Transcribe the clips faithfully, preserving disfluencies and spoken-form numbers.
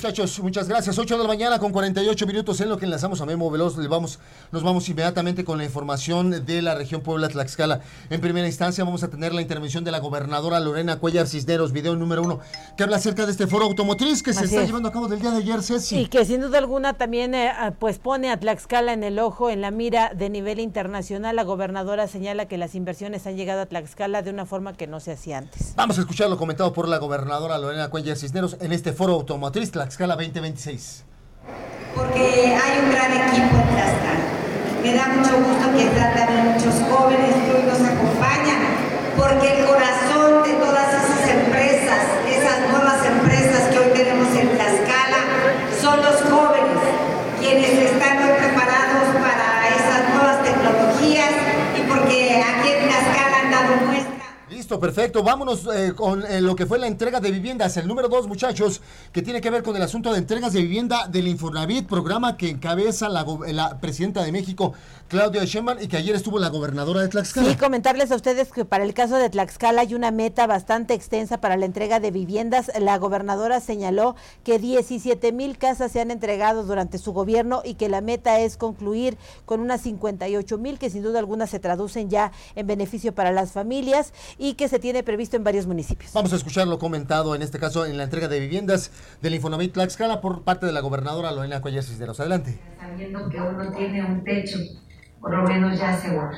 muchachos, muchas gracias. ocho de la mañana con cuarenta y ocho minutos en lo que enlazamos a Memo Veloz. Le vamos, nos vamos inmediatamente con la información de la región Puebla-Tlaxcala. En primera instancia vamos a tener la intervención de la gobernadora Lorena Cuellar Cisneros, video número uno, que habla acerca de este foro automotriz que se Así está es. llevando a cabo del día de ayer, Ceci. Y que sin duda alguna también eh, pues pone a Tlaxcala en el ojo, en la mira de nivel internacional. La gobernadora señala que las inversiones han llegado a Tlaxcala de una forma que no se hacía antes. Vamos a escuchar lo comentado por la gobernadora Lorena Cuellar Cisneros en este foro automotriz Tlaxcala veinte veintiséis. Porque hay un gran equipo en Tlaxcala. Me da mucho gusto que están también muchos jóvenes que hoy nos acompañan, porque el corazón de todas esas empresas, esas nuevas empresas que hoy tenemos en Tlaxcala, son los jóvenes, quienes están hoy preparados para esas nuevas tecnologías y porque aquí en Tlaxcala han dado muestra. Listo, perfecto. Vámonos eh, con eh, lo que fue la entrega de viviendas. El número dos, muchachos, que tiene que ver con el asunto de entregas de vivienda del Infonavit, programa que encabeza la, la presidenta de México, Claudia Sheinbaum, y que ayer estuvo la gobernadora de Tlaxcala. Sí, comentarles a ustedes que para el caso de Tlaxcala hay una meta bastante extensa para la entrega de viviendas. La gobernadora señaló que diecisiete mil casas se han entregado durante su gobierno y que la meta es concluir con unas cincuenta y ocho mil, que sin duda alguna se traducen ya en beneficio para las familias y que se tiene previsto en varios municipios. Vamos a escuchar lo comentado en este caso en la entrega de viviendas del Infonavit Tlaxcala por parte de la gobernadora Lorena Cuellar Cisneros. Adelante. Sabiendo que uno tiene un techo, por lo menos ya seguro.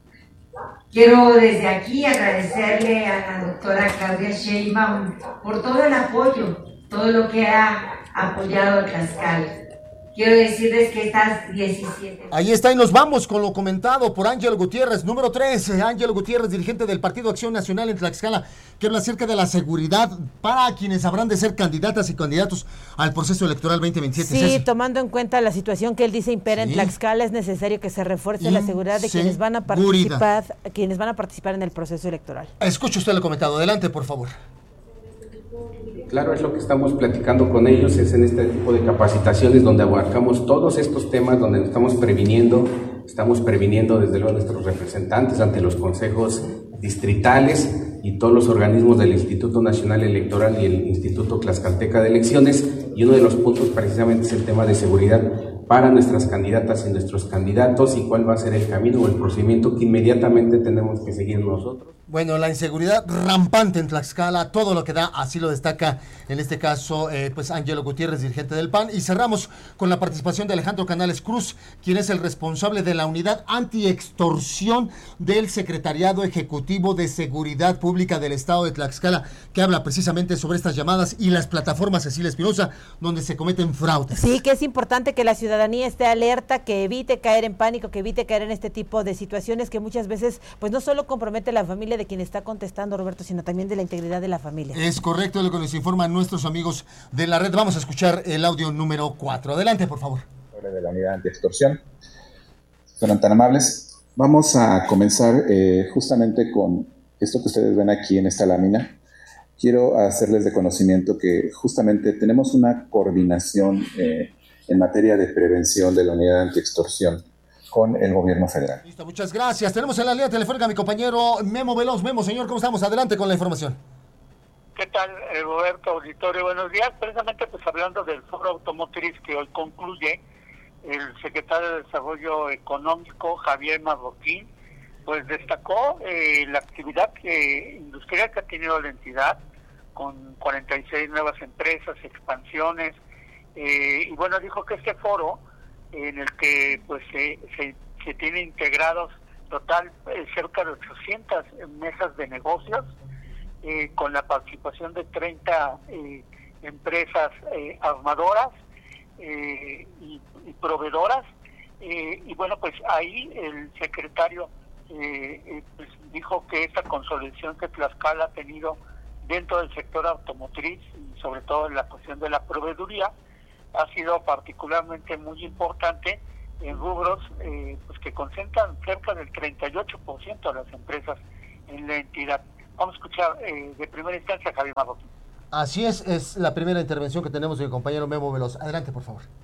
Quiero desde aquí agradecerle a la doctora Claudia Sheinbaum por todo el apoyo, todo lo que ha apoyado a Tlaxcala. Quiero decirles que estas diecisiete... Ahí está, y nos vamos con lo comentado por Ángel Gutiérrez, número tres, Ángel Gutiérrez, dirigente del Partido Acción Nacional en Tlaxcala, que habla acerca de la seguridad para quienes habrán de ser candidatas y candidatos al proceso electoral veinte veintisiete. Sí, Ceci. tomando en cuenta la situación que él dice impera Sí. en Tlaxcala, es necesario que se refuerce la seguridad de quienes van a Inseguridad. participar, quienes van a participar en el proceso electoral. Escuche usted lo comentado, adelante, por favor. Claro, es lo que estamos platicando con ellos, es en este tipo de capacitaciones donde abarcamos todos estos temas, donde nos estamos previniendo, estamos previniendo desde luego a nuestros representantes ante los consejos distritales y todos los organismos del Instituto Nacional Electoral y el Instituto Tlaxcalteca de Elecciones, y uno de los puntos precisamente es el tema de seguridad para nuestras candidatas y nuestros candidatos y cuál va a ser el camino o el procedimiento que inmediatamente tenemos que seguir nosotros. Bueno, la inseguridad rampante en Tlaxcala, todo lo que da, así lo destaca en este caso, eh, pues Ángelo Gutiérrez, dirigente del P A N. Y cerramos con la participación de Alejandro Canales Cruz, quien es el responsable de la unidad anti-extorsión del Secretariado Ejecutivo de Seguridad Pública del Estado de Tlaxcala, que habla precisamente sobre estas llamadas y las plataformas, Cecilia Espinosa, donde se cometen fraudes. Sí, que es importante que la ciudadanía esté alerta, que evite caer en pánico, que evite caer en este tipo de situaciones que muchas veces, pues no solo compromete a la familia de quien está contestando, Roberto, sino también de la integridad de la familia. Es correcto lo que nos informan nuestros amigos de la red. Vamos a escuchar el audio número cuatro. Adelante, por favor. De la unidad anti-extorsión. Fueron tan amables. Vamos a comenzar eh, justamente con esto que ustedes ven aquí en esta lámina. Quiero hacerles de conocimiento que justamente tenemos una coordinación eh, en materia de prevención de la unidad anti-extorsión con el gobierno federal. Listo, muchas gracias. Tenemos en la línea telefónica a mi compañero Memo Veloz. Memo, señor, ¿cómo estamos? Adelante con la información. ¿Qué tal, eh, Roberto Auditorio? Buenos días. Precisamente, pues hablando del foro automotriz que hoy concluye, el secretario de Desarrollo Económico, Javier Marroquín, pues destacó eh, la actividad que, industrial que ha tenido la entidad, con cuarenta y seis nuevas empresas, expansiones, eh, y bueno, dijo que este foro, en el que pues se, se, se tiene integrados total eh, cerca de ochocientas mesas de negocios, eh, con la participación de treinta eh, empresas eh, armadoras eh, y, y proveedoras, eh, y bueno, pues ahí el secretario eh, eh, pues dijo que esta consolidación que Tlaxcala ha tenido dentro del sector automotriz y sobre todo en la cuestión de la proveeduría ha sido particularmente muy importante en rubros eh, pues que concentran cerca del treinta y ocho por ciento de las empresas en la entidad. Vamos a escuchar eh, de primera instancia a Javier Marroquín. Así es, es la primera intervención que tenemos de mi compañero Memo Veloz. Adelante, por favor.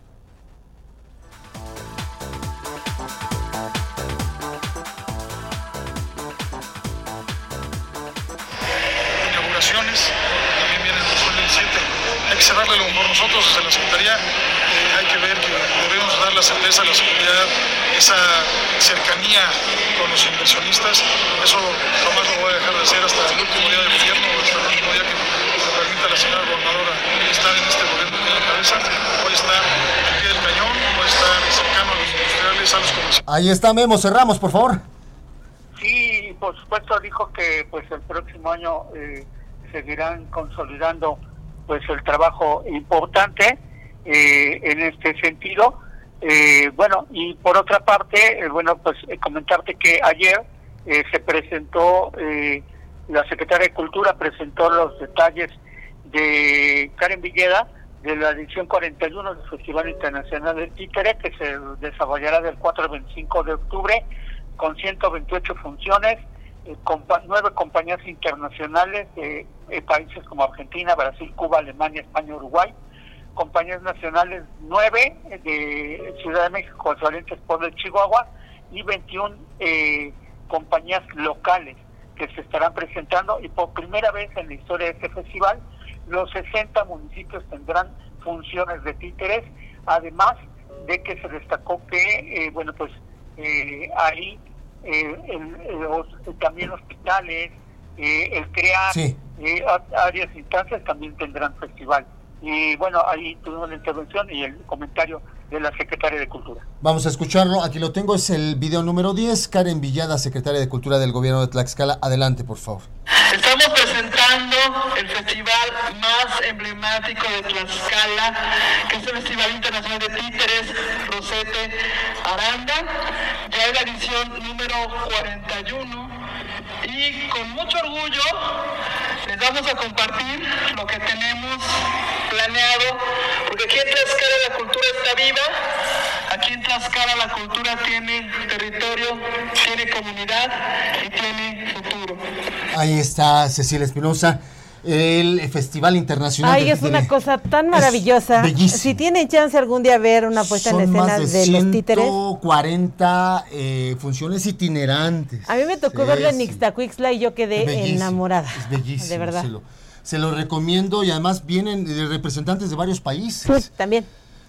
Inauguraciones, también viene el dos mil veintisiete. cerrarle el por nosotros desde la Secretaría eh, hay que ver que debemos dar la certeza, la seguridad, esa cercanía con los inversionistas. Eso jamás lo voy a dejar de hacer hasta el último día del gobierno, hasta el último día que me permita la señora gobernadora estar en este gobierno que tiene cabeza. Voy a estar al pie del cañón, voy a estar cercano a los industriales, a los comerciantes. Ahí está Memo, cerramos, por favor. Sí, por supuesto dijo que pues el próximo año eh, seguirán consolidando pues el trabajo importante eh, en este sentido. Eh, bueno, y por otra parte, eh, bueno, pues eh, comentarte que ayer eh, se presentó, eh, la Secretaría de Cultura presentó los detalles de Karen Villeda, de la edición cuarenta y uno del Festival Internacional del Títere, que se desarrollará del cuatro al veinticinco de octubre, con ciento veintiocho funciones, eh, compa- nueve compañías internacionales de eh, países como Argentina, Brasil, Cuba, Alemania, España, Uruguay, compañías nacionales nueve de Ciudad de México, Aguascalientes, Puebla y Chihuahua, y veintiuna eh, compañías locales que se estarán presentando, y por primera vez en la historia de este festival, los sesenta municipios tendrán funciones de títeres, además de que se destacó que, eh, bueno, pues eh, ahí eh, el, el, los, también hospitales, eh, el CREA, sí. eh, áreas instancias también tendrán festival. Y bueno, ahí tuvimos la intervención y el comentario de la Secretaria de Cultura. Vamos a escucharlo, aquí lo tengo, es el video número diez, Karen Villeda, Secretaria de Cultura del Gobierno de Tlaxcala. Adelante, por favor. Estamos presentando el festival más emblemático de Tlaxcala, que es el Festival Internacional de Títeres Rosete Aranda. Ya es la edición número cuarenta y uno y con mucho orgullo les vamos a compartir lo que tenemos planeado, porque aquí en Tlaxcala la cultura está viva, aquí en Tlaxcala la cultura tiene territorio, tiene comunidad y tiene futuro. Ahí está Cecilia Espinosa, el Festival Internacional. Ay, de es una cosa tan maravillosa. Si tienen chance algún día ver una puesta Son en escena más de, de los títeres. ciento cuarenta eh, funciones itinerantes. A mí me tocó sí, verlo en sí. Ixtacuixtla y yo quedé bellísimo, enamorada. Es bellísimo, de verdad. Se lo, se lo recomiendo, y además vienen de representantes de varios países. Sí, también.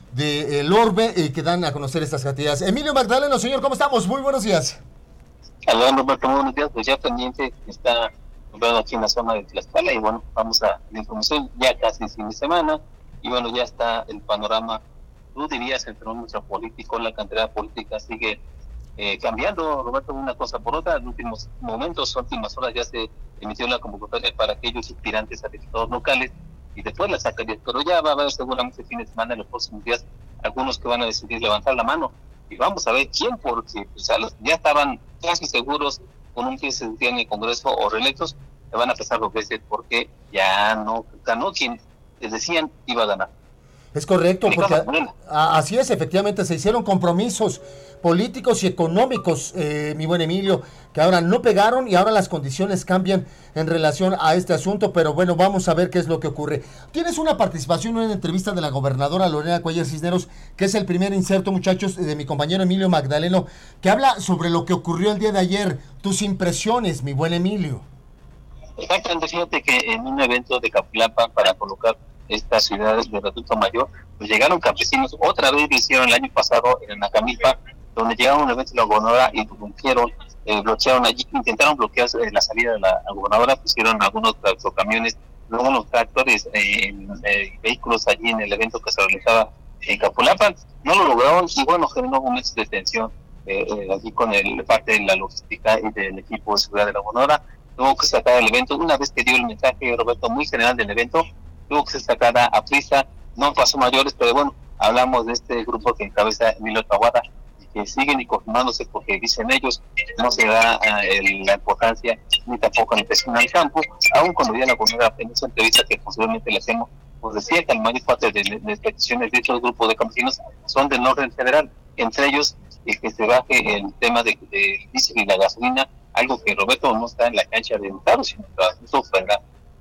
De el Orbe, eh, que dan a conocer estas actividades. Emilio Magdaleno, señor, ¿cómo estamos? Muy buenos días. Hola, Roberto, muy buenos días. Pues ya pendiente está aquí en la zona de Tlaxcala, y bueno, vamos a la información ya casi fin de semana, y bueno, ya está el panorama, tú dirías, el termómetro político, la cantidad política sigue eh, cambiando, Roberto, una cosa por otra. En últimos momentos, últimas horas, ya se emitió la convocatoria para aquellos aspirantes a diputados locales, y después la sacaría, pero ya va a haber seguramente fin de semana, en los próximos días, algunos que van a decidir levantar la mano, y vamos a ver quién, porque o sea, los, ya estaban casi seguros con un que se sentía en el Congreso o reelectos, le van a pesar los veces porque ya no ganó quien les decían iba a ganar. Es correcto, porque a, así es, efectivamente se hicieron compromisos políticos y económicos, eh, mi buen Emilio, que ahora no pegaron, y ahora las condiciones cambian en relación a este asunto, pero bueno, vamos a ver qué es lo que ocurre. Tienes una participación en una entrevista de la gobernadora Lorena Cuellar Cisneros, que es el primer inserto, muchachos, de mi compañero Emilio Magdaleno, que habla sobre lo que ocurrió el día de ayer. Tus impresiones, mi buen Emilio. Exactamente, fíjate que en un evento de Capulapan para colocar esta ciudad de Reducto Mayor, pues llegaron campesinos, otra vez lo hicieron el año pasado en Nacamilpa, donde llegaron a un evento de la gobernadora y bloquearon, eh, bloquearon allí, intentaron bloquear eh, la salida de la, la gobernadora, pusieron algunos camiones, algunos tractores, eh, eh, vehículos allí en el evento que se realizaba en Capulapan, no lo lograron, y bueno, generó momentos de tensión eh, eh, allí con el parte de la logística y del equipo de seguridad de la gobernadora. Tuvo que sacar el evento, una vez que dio el mensaje, Roberto, muy general del evento, tuvo que ser sacada a prisa, no pasó mayores, pero bueno, hablamos de este grupo que encabeza Emilio Tahuada, y que siguen y confirmándose porque dicen ellos, no se da uh, el, la importancia ni tampoco la presión al campo, aún cuando ya la gobernadora en esa entrevista que posiblemente le hacemos, pues decía que la mayor parte de, de, de peticiones de estos grupos de campesinos son del orden federal, entre ellos eh, que se baje el tema de, de diésel y la gasolina, algo que Roberto no está en la cancha de Estado, sino que eso federal.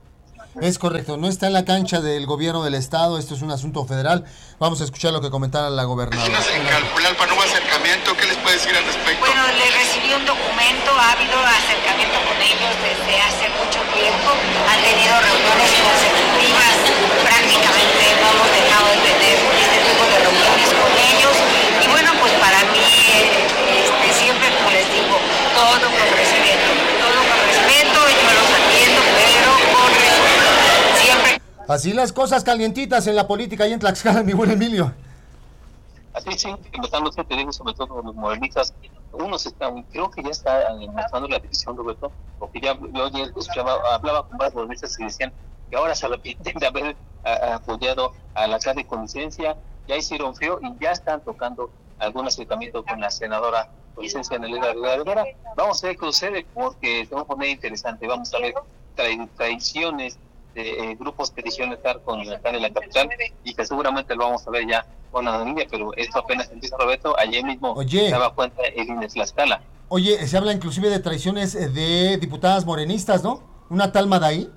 Es correcto, no está en la cancha del gobierno del estado, esto es un asunto federal. Vamos a escuchar lo que comentara la gobernadora. En Calpulalpa no hubo acercamiento, ¿qué les puede decir al respecto? Bueno, le recibí un documento, ha habido acercamiento con ellos desde hace mucho tiempo, han tenido reuniones consecutivas, prácticamente no hemos dejado de tener este tipo de reuniones con ellos, y bueno, pues para mí, este, siempre como les digo, todo con respeto, todo con respeto, yo los atiendo, pero con respeto, siempre. Así las cosas calientitas en la política y en Tlaxcala, mi buen Emilio. Así sí, empezando, te digo, sobre todo los morenistas, unos están, creo que ya está mostrando la división, Roberto, porque ya yo ayer escuchaba, hablaba con varios morenistas y decían que ahora se arrepienten de haber a, apoyado a la alcalde con licencia, ya hicieron frío y ya están tocando algún acercamiento con la senadora con licencia Nelida Rivera. Vamos a ver qué sucede, porque se va a poner interesante, vamos a ver tra- traiciones de eh, grupos que quisieron estar con la alcalde de la capital y que seguramente lo vamos a ver ya con la familia, pero esto apenas empieza, Roberto. Ayer mismo Oye. se daba cuenta el I N E Tlaxcala. Oye, se habla inclusive de traiciones de diputadas morenistas, ¿no? Una tal Madaí.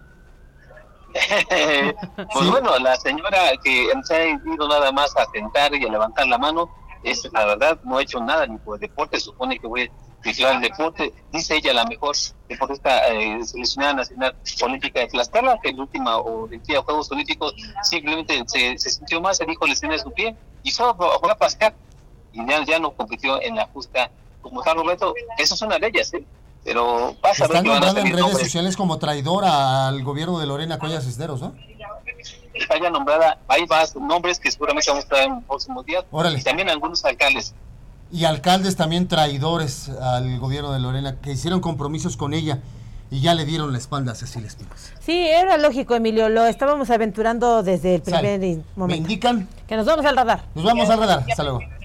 Pues ¿Sí? bueno, la señora que se ha ido nada más a tentar y a levantar la mano, es la verdad, no ha hecho nada ni por el deporte, supone que voy a vigilar el deporte, dice ella la mejor deportista eh, seleccionada nacional olímpica de Tlaxcala, que en la última Olimpiada de Juegos Olímpicos simplemente se, se sintió mal, se dijo lesión de su pie y solo fue a pasar y ya, ya no compitió en la justa como tal, Roberto. Esas son las leyes, ¿eh? Pero pasa a ver Están que van a nombrando en salir redes nombres. sociales como traidora al gobierno de Lorena Cuellar Cisneros, ¿no? Está ya nombrada, hay más nombres que seguramente vamos a estar en los próximos días. Órale. Y también algunos alcaldes. Y alcaldes también traidores al gobierno de Lorena, que hicieron compromisos con ella y ya le dieron la espalda a Cecilia Espinosa. Sí, era lógico, Emilio, lo estábamos aventurando desde el primer Sale. momento. ¿Me indican? Que nos vamos al radar. Nos vamos al radar. Hasta luego.